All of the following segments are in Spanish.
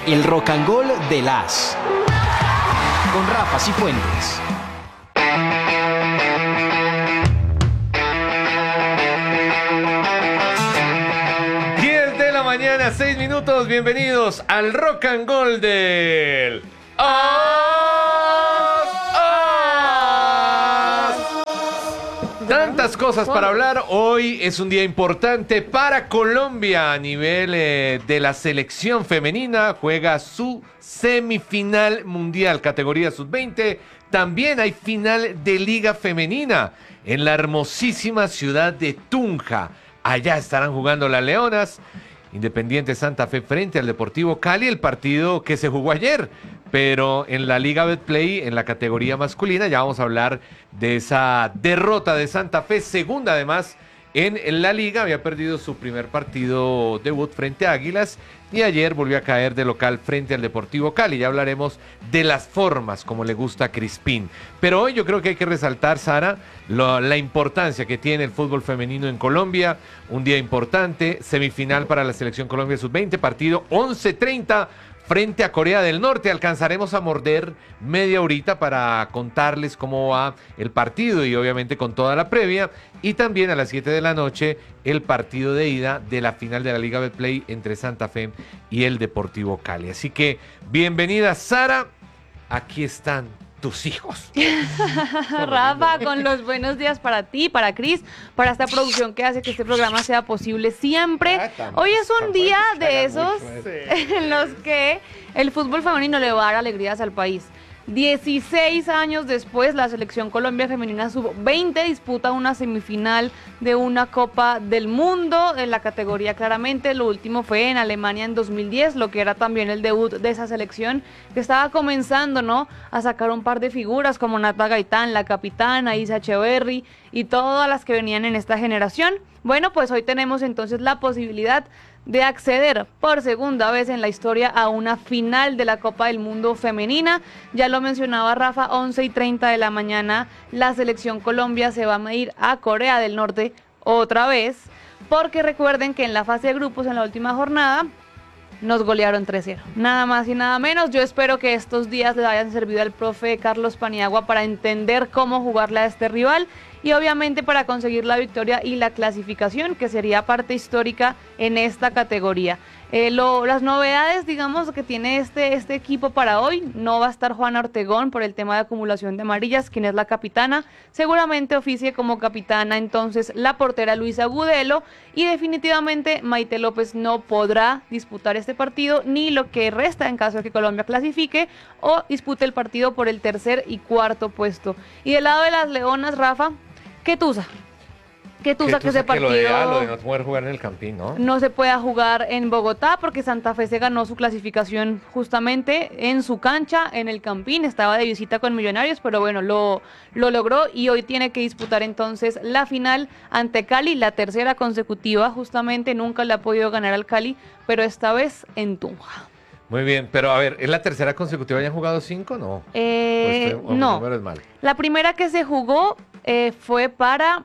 El Rock and Roll de las con Rafa Cifuentes. Mañana, 6 minutos, bienvenidos al Rock and Roll del Tantas cosas para hablar. Hoy es un día importante para Colombia a nivel de la selección femenina. Juega su semifinal mundial, categoría sub-20. También hay final de Liga Femenina en la hermosísima ciudad de Tunja. Allá estarán jugando las Leonas. Independiente Santa Fe frente al Deportivo Cali, el partido que se jugó ayer, pero en la Liga Betplay, en la categoría masculina, ya vamos a hablar de esa derrota de Santa Fe, segunda además en la Liga, había perdido su primer partido debut frente a Águilas y ayer volvió a caer de local frente al Deportivo Cali. Ya hablaremos de las formas, como le gusta a Crispín. Pero hoy yo creo que hay que resaltar, Sara, la importancia que tiene el fútbol femenino en Colombia. Un día importante, semifinal para la Selección Colombia Sub-20, partido 11:30 frente a Corea del Norte. Alcanzaremos a morder media horita para contarles cómo va el partido y obviamente con toda la previa. Y también a las 7 de la noche el partido de ida de la final de la Liga Betplay entre Santa Fe y el Deportivo Cali. Así que bienvenida, Sara. Aquí están tus hijos. Rafa, con los buenos días para ti, para Cris, para esta producción que hace que este programa sea posible siempre. Hoy es un día de esos en los que el fútbol femenino le va a dar alegrías al país. 16 años después, la Selección Colombia Femenina Sub-20 disputa una semifinal de una Copa del Mundo en la categoría claramente. Lo último fue en Alemania en 2010, lo que era también el debut de esa selección que estaba comenzando, ¿no?, a sacar un par de figuras como Nata Gaitán, la capitana, Isa Echeverry y todas las que venían en esta generación. Bueno, pues hoy tenemos entonces la posibilidad de acceder por segunda vez en la historia a una final de la Copa del Mundo femenina. Ya lo mencionaba Rafa, 11:30 de la mañana la Selección Colombia se va a medir a Corea del Norte otra vez, porque recuerden que en la fase de grupos, en la última jornada, nos golearon 3-0, nada más y nada menos. Yo espero que estos días le hayan servido al profe Carlos Paniagua para entender cómo jugarle a este rival y obviamente para conseguir la victoria y la clasificación, que sería parte histórica en esta categoría. Las novedades, digamos, que tiene este equipo para hoy: no va a estar Juana Ortegón por el tema de acumulación de amarillas, quien es la capitana, seguramente oficie como capitana entonces la portera Luisa Gudelo, y definitivamente Maite López no podrá disputar este partido ni lo que resta en caso de que Colombia clasifique o dispute el partido por el tercer y cuarto puesto. Y del lado de las Leonas, Rafa, ¿qué tusa que ese partido lo de no poder jugar en el Campín, ¿no? No se pueda jugar en Bogotá, porque Santa Fe se ganó su clasificación justamente en su cancha, en el Campín. Estaba de visita con Millonarios, pero bueno, lo logró y hoy tiene que disputar entonces la final ante Cali, la tercera consecutiva. Justamente nunca le ha podido ganar al Cali, pero esta vez en Tunja. Muy bien, pero a ver, ¿es la tercera consecutiva? ¿Hayan jugado 5? No. No. La primera que se jugó fue para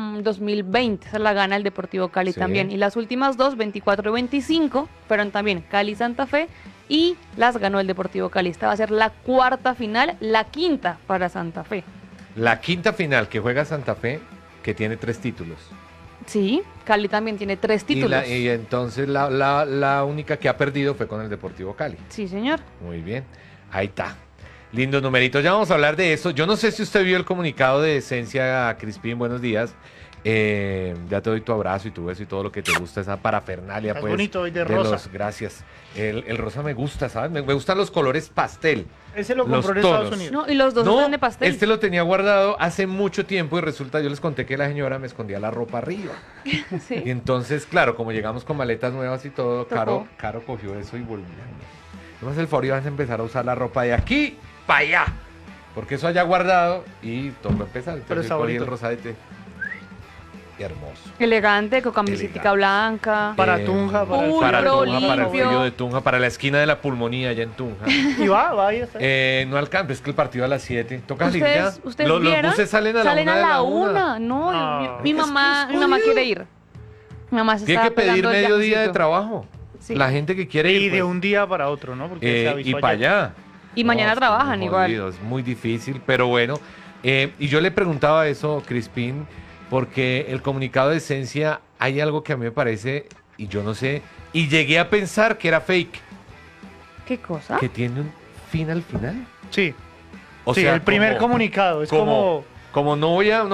2020, esa la gana el Deportivo Cali, sí, también. Y las últimas dos, 24 y 25, fueron también Cali Santa Fe y las ganó el Deportivo Cali. Esta va a ser la cuarta final, la quinta para Santa Fe. La quinta final que juega Santa Fe, que tiene 3 títulos. Sí, Cali también tiene 3 títulos. Y entonces la única que ha perdido fue con el Deportivo Cali. Sí, señor. Muy bien, ahí está. Lindos numeritos, ya vamos a hablar de eso. Yo no sé si usted vio el comunicado de Esencia, Crispín, buenos días. Ya te doy tu abrazo y tu beso y todo lo que te gusta, esa parafernalia. Estás pues bonito hoy de rosa. Gracias. El rosa me gusta, ¿sabes? Me gustan los colores pastel. Ese lo compró en Estados Unidos. No, y los dos son de pastel. Este lo tenía guardado hace mucho tiempo y resulta, yo les conté que la señora me escondía la ropa arriba. Sí. Y entonces, claro, como llegamos con maletas nuevas y todo, Caro cogió eso y volvió. Además el favor, ibas a empezar a usar la ropa de aquí para allá, porque eso haya guardado y tocó empezar. Entonces, pero está bonito. El rosadete. Hermoso. Elegante, con camiseta blanca. Para Tunja, para el frío de Tunja, para la esquina de la pulmonía allá en Tunja. ¿Y va ahí está? No alcanza, es que el partido a las 7. ¿Toca salir ya? ¿Ustedes los buses salen a la 1. No, mi mamá quiere ir. Mi mamá se tiene que pedir mediodía de trabajo. Sí. la gente que quiere ir. Y de pues, un día para otro, ¿no? Porque se y avisó para ayer. allá. Y mañana es que trabajan muy igual. jodido, es muy difícil, pero bueno. Y yo le preguntaba eso, Crispín, porque el comunicado de Esencia, hay algo que a mí me parece, y yo no sé, y llegué a pensar que era fake, ¿Qué cosa? que tiene un fin al final. Sí. O sí, sea, el primer como- comunicado. Es como como no voy a,